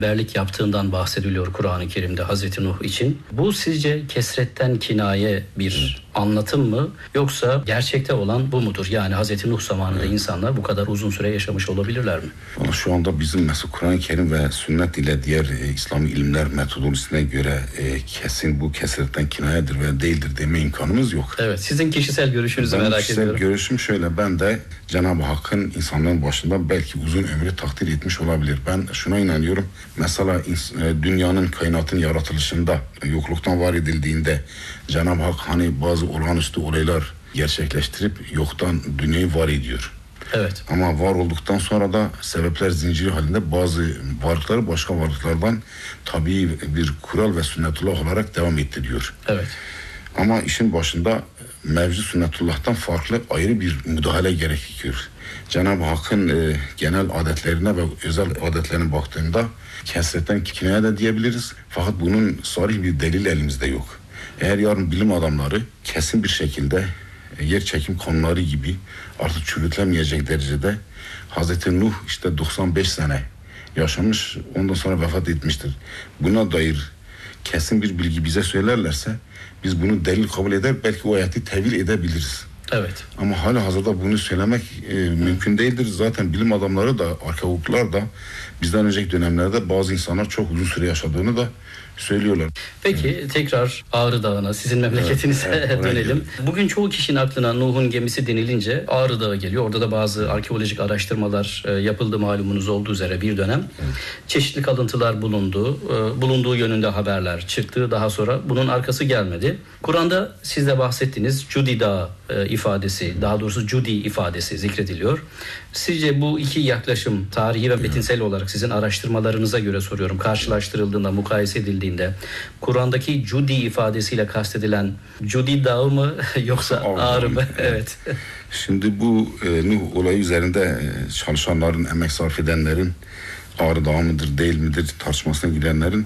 berlik yaptığından bahsediliyor Kur'an-ı Kerim'de Hazreti Nuh için. Bu sizce kesretten kinaye bir anlatım mı, yoksa gerçekte olan bu mudur? Yani Hazreti Nuh zamanında insanlar bu kadar uzun süre yaşamış olabilirler mi? Ama şu anda bizim mesela Kur'an-ı Kerim ve sünnet ile diğer İslami ilimler metodolojisine göre kesin bu kesretten kinayedir ve değildir deme imkanımız yok. Evet, sizin kişisel görüşünüzü merak ediyorum. Benim kişisel görüşüm şöyle: ben de Cenab-ı Hakk'ın insanların başında belki uzun ömrü takdir etmiş olabilir. Ben şuna inanıyorum. Mesela dünyanın, kainatın yaratılışında, yokluktan var edildiğinde Cenab-ı Hak hani bazı olağanüstü olaylar gerçekleştirip yoktan dünyayı var ediyor. Evet. Ama var olduktan sonra da sebepler zinciri halinde bazı varlıkları başka varlıklardan tabii bir kural ve sünnetullah olarak devam ettiriyor. Evet. Ama işin başında mevzu sünnetullah'tan farklı ayrı bir müdahale gerekiyor. Cenab-ı Hakk'ın genel adetlerine ve özel adetlerine baktığında kesretten kinaye de diyebiliriz. Fakat bunun sarih bir delil elimizde yok. Eğer yarın bilim adamları kesin bir şekilde yer çekim konuları gibi artık çürütülemeyecek derecede Hazreti Nuh işte 95 sene yaşamış, ondan sonra vefat etmiştir, buna dair kesin bir bilgi bize söylerlerse biz bunu delil kabul eder, belki o ayeti tevil edebiliriz. Evet. Ama hala hazırda bunu söylemek mümkün değildir. Zaten bilim adamları da, arkeologlar da bizden önceki dönemlerde bazı insanlar çok uzun süre yaşadığını da söylüyorlar. Peki tekrar Ağrı Dağı'na, sizin memleketinize dönelim. Bugün çoğu kişinin aklına Nuh'un gemisi denilince Ağrı Dağı geliyor. Orada da bazı arkeolojik araştırmalar yapıldı, malumunuz olduğu üzere bir dönem. Çeşitli kalıntılar bulundu. Bulunduğu yönünde haberler çıktı. Daha sonra bunun arkası gelmedi. Kur'an'da siz de bahsettiğiniz Cudi Dağı ifadesi, daha doğrusu Cudi ifadesi zikrediliyor. Sizce bu iki yaklaşım tarihi ve metinsel olarak sizin araştırmalarınıza göre soruyorum, karşılaştırıldığında, mukayese edildiğinde Kur'an'daki Cudi ifadesiyle kastedilen Cudi Dağı mı yoksa Ağrı mı? Evet. Şimdi bu Nuh olayı üzerinde çalışanların, emek sarf edenlerin Ağrı Dağı mıdır değil midir tartışmasına girenlerin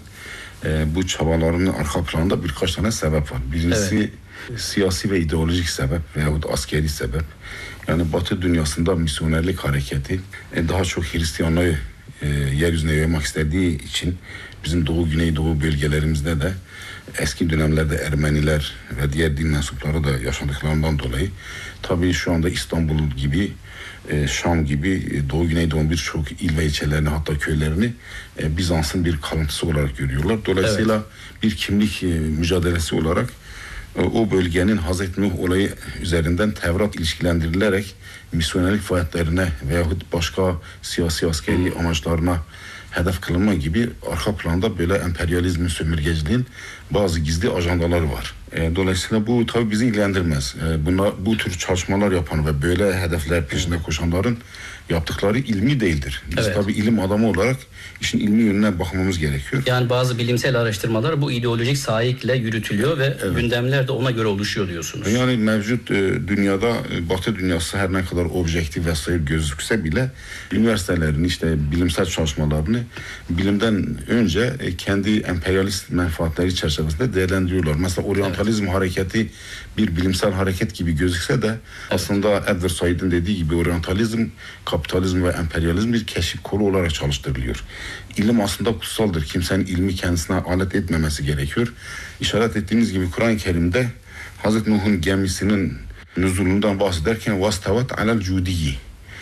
bu çabalarının arka planında birkaç tane sebep var. Birincisi siyasi ve ideolojik sebep veyahut askeri sebep. Yani Batı dünyasında misyonerlik hareketi daha çok Hristiyanlığı yeryüzüne yaymak istediği için bizim Doğu, Güneydoğu bölgelerimizde de eski dönemlerde Ermeniler ve diğer din mensupları da yaşadıklarından dolayı tabii şu anda İstanbul gibi, Şam gibi Doğu, Güneydoğu birçok il ve ilçelerini, hatta köylerini Bizans'ın bir kalıntısı olarak görüyorlar. Dolayısıyla bir kimlik mücadelesi olarak o bölgenin Hazreti Nuh olayı üzerinden Tevrat ilişkilendirilerek misyonerlik faaliyetlerine veyahut başka siyasi askeri amaçlarına hedef kılınma gibi arka planda böyle emperyalizmin, sömürgeciliğin bazı gizli ajandaları var. Dolayısıyla bu tabii bizi ilgilendirmez. Bu tür çalışmalar yapan ve böyle hedefler peşinde koşanların yaptıkları ilmi değildir. Biz tabii ilim adamı olarak işin ilmi yönüne bakmamız gerekiyor. Yani bazı bilimsel araştırmalar bu ideolojik sahikle yürütülüyor ve gündemler de ona göre oluşuyor diyorsunuz. Yani mevcut dünyada, Batı dünyası her ne kadar objektif vesaire gözükse bile üniversitelerin işte bilimsel çalışmalarını bilimden önce kendi emperyalist menfaatleri çerçevesinde değerlendiriyorlar. Mesela oryantalizm hareketi bir bilimsel hareket gibi gözükse de aslında Edward Said'in dediği gibi oryantalizm, kapitalizm ve emperyalizm bir keşif kolu olarak çalıştırılıyor. İlim aslında kutsaldır. Kimsenin ilmi kendisine alet etmemesi gerekiyor. İşaret ettiğiniz gibi Kur'an-ı Kerim'de Hazreti Nuh'un gemisinin nüzulundan bahsederken vastavat alel cudiyi,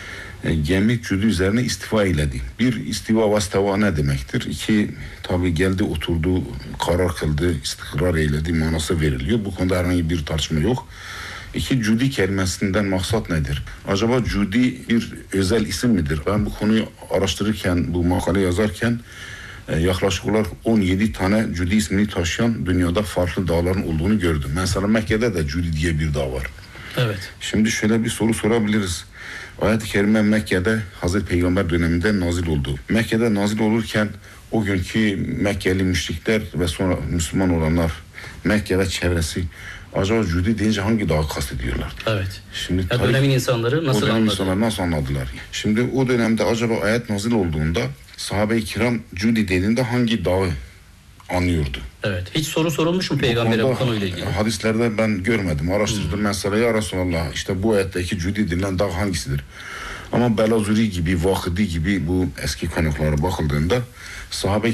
gemi Cudi üzerine istiva eyledi. Bir, istiva vastava ne demektir? İki, tabi geldi, oturdu, karar kıldı, istikrar eyledi manası veriliyor. Bu konuda herhangi bir tartışma yok. İki, Cudi kelimesinden maksat nedir? Acaba Cudi bir özel isim midir? Ben bu konuyu araştırırken, bu makale yazarken yaklaşık olarak 17 tane Cudi ismini taşıyan dünyada farklı dağların olduğunu gördüm. Mesela Mekke'de de Cudi diye bir dağ var. Evet. Şimdi şöyle bir soru sorabiliriz. Ayet-i Kerime Mekke'de Hazreti Peygamber döneminde nazil oldu. Mekke'de nazil olurken o günkü Mekkeli müşrikler ve sonra Müslüman olanlar, Mekke ve çevresi acaba Cudi deyince hangi dağı kastediyorlar? Evet. Şimdi dönemin insanları nasıl anladılar? Şimdi o dönemde acaba ayet nazil olduğunda sahabe-i kiram Cudi dediğinde hangi dağı anlıyordu? Evet. Hiç soru sorulmuş mu Peygamber'e bu konuyla ilgili? Hadislerde ben görmedim. Araştırdım mesela, ya Resulallah işte bu ayetteki Cudi denilen dağ hangisidir? Ama Belazuri gibi, Vakidi gibi bu eski kaynaklara bakıldığında sahabe